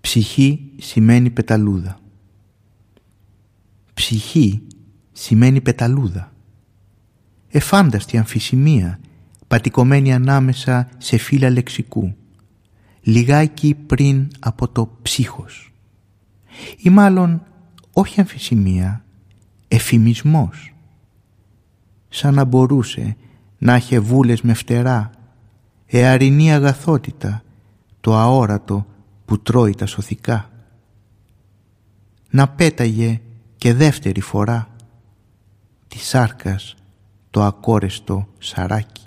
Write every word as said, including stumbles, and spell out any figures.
Ψυχή σημαίνει πεταλούδα. Ψυχή σημαίνει πεταλούδα. Εφάνταστη αμφισημία πατικωμένη ανάμεσα σε φύλλα λεξικού, λιγάκι πριν από το ψύχος. Ή μάλλον όχι αμφισημία, εφημισμός. Σαν να μπορούσε να είχε βούλες με φτερά, εαρινή αγαθότητα, το αόρατο που τρώει τα σωθικά. Να πέταγε και δεύτερη φορά τη σάρκας το ακόρεστο σαράκι.